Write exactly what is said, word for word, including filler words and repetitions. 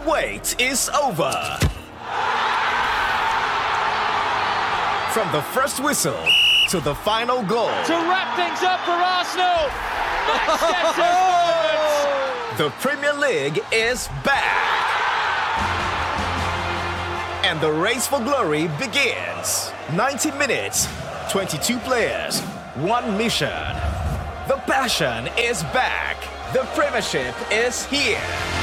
wait is over. From the first whistle to the final goal. To wrap things up for Arsenal. Manchester moment. The Premier League is back. And the race for glory begins. ninety minutes, twenty-two players, one mission. The passion is back. The Premiership is here.